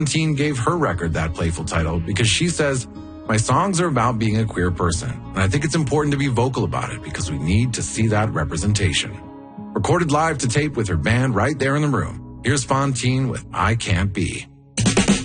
Fontaine gave her record that playful title because she says, "My songs are about being a queer person, and I think it's important to be vocal about it because we need to see that representation." Recorded live to tape with her band right there in the room, here's Fontaine with "I Can't Be."